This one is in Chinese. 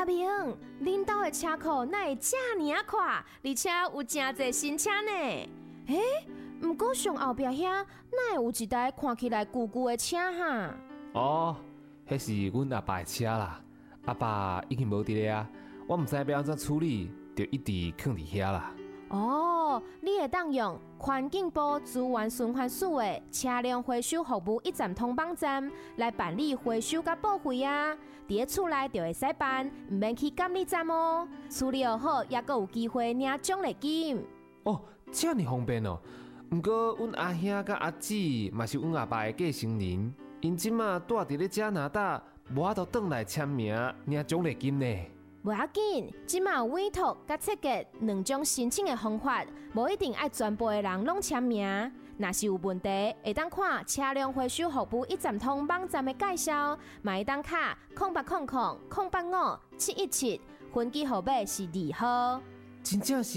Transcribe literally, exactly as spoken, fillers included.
阿明，恁兜的车库哪会遮尔啊快，而且有真侪新车呢？诶，毋过上后壁遐哪会有一台看起来旧旧的车哈？ 哦，迄是阮阿爸的车啦，阿爸已经无伫咧啊，我毋知要安怎处理，就一直放伫遐啦。 哦，你会当用环境部资源循环署的车辆回收服务一站通网站来办理回收甲报废啊！伫咧厝内就会使办，毋免去监理站哦。处理好，也阁有机会领奖励金。 哦，遮尔方便哦！毋过阮阿兄甲阿姊嘛是阮阿爸的继承人，因即马住伫咧加拿大，无法度转来签名领奖励金呢。 无要紧，即马有委托甲设计两种申请的方法，无一定爱全部的人拢签名。若是有问题，会当看车辆回收服务一站通网站的介绍，嘛会当卡空八空空空八五七一七，分机号码是二号。 真正是。